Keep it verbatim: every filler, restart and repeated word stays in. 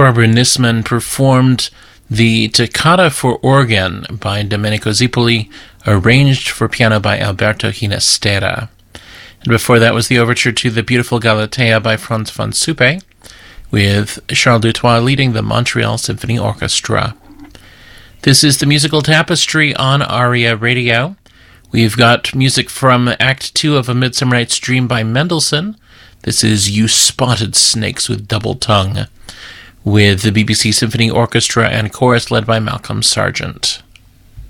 Barbara Nisman performed the Toccata for Organ by Domenico Zipoli, arranged for piano by Alberto Ginastera. And before that was the overture to the beautiful Galatea by Franz von Suppe, with Charles Dutoit leading the Montreal Symphony Orchestra. This is the Musical Tapestry on ARIA Radio. We've got music from Act Two of A Midsummer Night's Dream by Mendelssohn. This is You Spotted Snakes with Double Tongue, with the B B C Symphony Orchestra and chorus led by Malcolm Sargent.